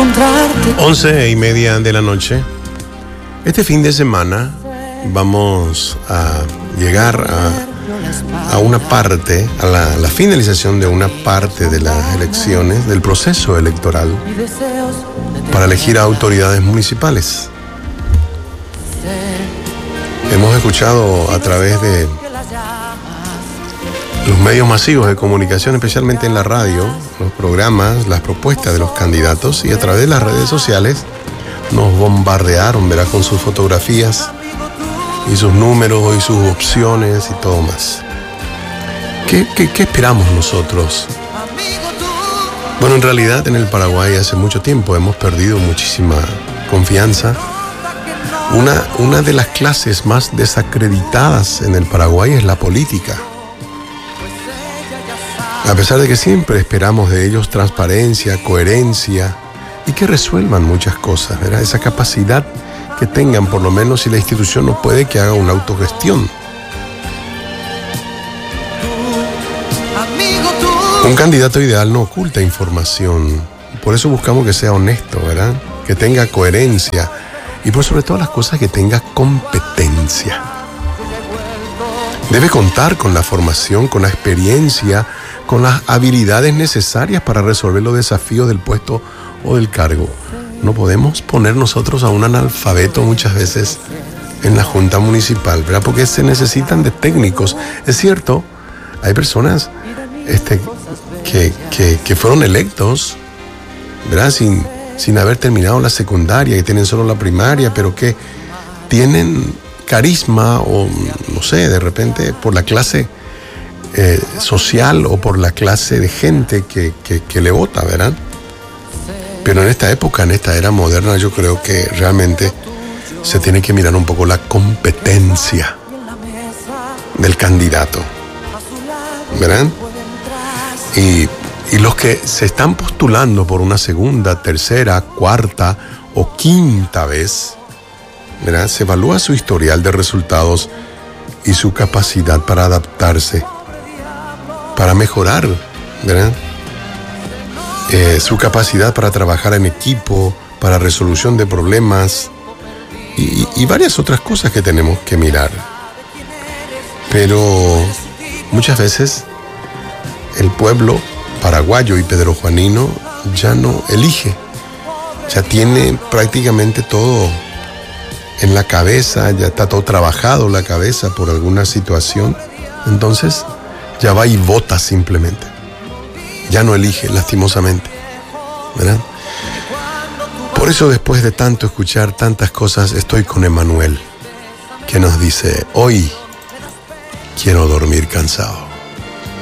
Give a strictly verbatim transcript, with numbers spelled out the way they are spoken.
encontrarte. Once y media de la noche. Este fin de semana vamos a llegar a, a una parte, a la, la finalización de una parte de las elecciones, del proceso electoral para elegir a autoridades municipales. Hemos escuchado a través de los medios masivos de comunicación, especialmente en la radio, los programas, las propuestas de los candidatos, y a través de las redes sociales nos bombardearon, ¿verdad?, con sus fotografías y sus números y sus opciones y todo más. ¿Qué, qué, qué esperamos nosotros? Bueno, en realidad en el Paraguay hace mucho tiempo hemos perdido muchísima confianza. Una, una de las clases más desacreditadas en el Paraguay es la política. A pesar de que siempre esperamos de ellos transparencia, coherencia y que resuelvan muchas cosas, ¿verdad? Esa capacidad que tengan, por lo menos si la institución no puede, que haga una autogestión. Un candidato ideal no oculta información, por eso buscamos que sea honesto, ¿verdad? Que tenga coherencia y por sobre todas las cosas que tenga competencia. Debe contar con la formación, con la experiencia, con las habilidades necesarias para resolver los desafíos del puesto o del cargo. No podemos poner nosotros a un analfabeto muchas veces en la junta municipal, ¿verdad? Porque se necesitan de técnicos. Es cierto, hay personas este, que, que, que fueron electos, ¿verdad?, sin, sin haber terminado la secundaria, que tienen solo la primaria, pero que tienen carisma o, no sé, de repente por la clase eh, social o por la clase de gente que, que, que le vota, ¿verdad? Pero en esta época, en esta era moderna, yo creo que realmente se tiene que mirar un poco la competencia del candidato, ¿verdad? Y, y los que se están postulando por una segunda, tercera, cuarta o quinta vez, ¿verdad?, se evalúa su historial de resultados y su capacidad para adaptarse, para mejorar, ¿verdad?, Eh, su capacidad para trabajar en equipo, para resolución de problemas y, y varias otras cosas que tenemos que mirar. Pero muchas veces el pueblo paraguayo y pedrojuanino ya no elige, ya tiene prácticamente todo en la cabeza, ya está todo trabajado la cabeza por alguna situación, entonces ya va y vota simplemente. Ya no elige, lastimosamente, ¿verdad? Por eso, después de tanto escuchar tantas cosas, estoy con Emanuel, que nos dice: hoy quiero dormir cansado.